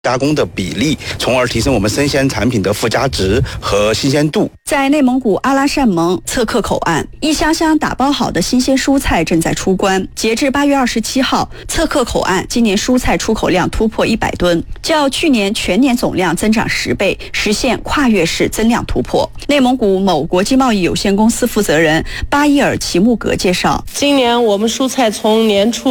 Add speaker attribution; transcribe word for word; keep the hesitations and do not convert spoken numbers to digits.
Speaker 1: 加工的比例，从而提升我们生鲜产品的附加值和新鲜度。
Speaker 2: 在内蒙古阿拉善盟测克口岸，一箱箱打包好的新鲜蔬菜正在出关。截至八月二十七号，测克口岸今年蔬菜出口量突破一百吨，较去年全年总量增长十倍，实现跨越式增量突破。内蒙古某国际贸易有限公司负责人巴伊尔齐木格介绍，
Speaker 3: 今年我们蔬菜从年初